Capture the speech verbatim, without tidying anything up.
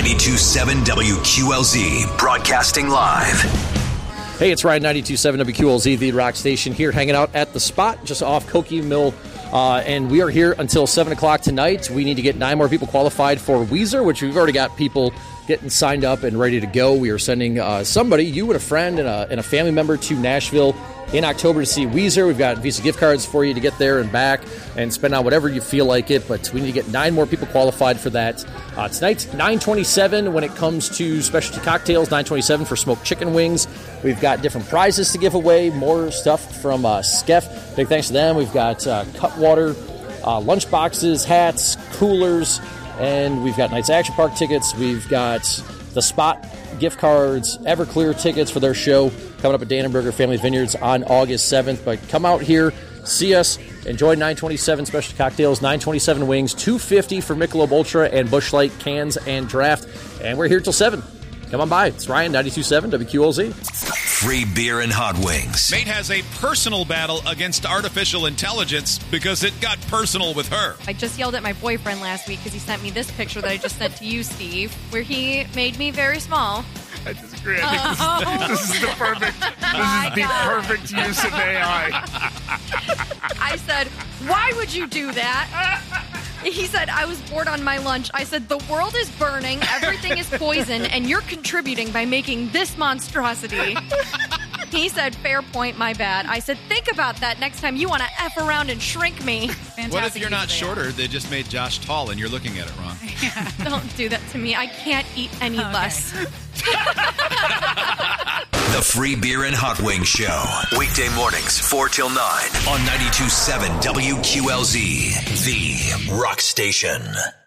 ninety-two point seven W Q L Z, broadcasting live. Hey, it's Ryan, ninety-two point seven W Q L Z, the rock station, here hanging out at the spot just off Koki Mill. Uh, and we are here until seven o'clock tonight. We need to get nine more people qualified for Weezer, which we've already got people getting signed up and ready to go. We are sending uh, somebody, you and a friend and a, and a family member, to Nashville in October to see Weezer. We've got Visa gift cards for you to get there and back and spend on whatever you feel like it, but we need to get nine more people qualified for that. Uh, tonight's nine twenty-seven when it comes to specialty cocktails, nine twenty-seven for smoked chicken wings. We've got different prizes to give away, more stuff from uh, Skeff. Big thanks to them. We've got uh, Cutwater, uh, lunch boxes, hats, coolers, and we've got Knights Action Park tickets. We've got the Spot gift cards, Everclear tickets for their show coming up at Dannenberger Family Vineyards on August seventh. But come out here, see us, enjoy nine twenty-seven specialty cocktails, nine twenty-seven wings, two fifty for Michelob Ultra and Busch Light cans and draft. And we're here till seven. Come on by. It's Ryan, ninety-two point seven W Q L Z. Free beer and hot wings. Mate has a personal battle against artificial intelligence because it got personal with her. I just yelled at my boyfriend last week because he sent me this picture that I just sent to you, Steve, where he made me very small. I disagree. I think oh. this, this is the perfect, this is the perfect use of A I. I said, why would you do that? He said, I was bored on my lunch. I said, the world is burning, everything is poison, and you're contributing by making this monstrosity. He said, fair point, my bad. I said, think about that next time you want to F around and shrink me. Fantastic. What if you're not shorter? They just made Josh tall and you're looking at it wrong. Yeah. Don't do that to me. I can't eat any okay. less. The Free Beer and Hot Wings Show. Weekday mornings, four till nine on ninety-two point seven W Q L Z, the rock station.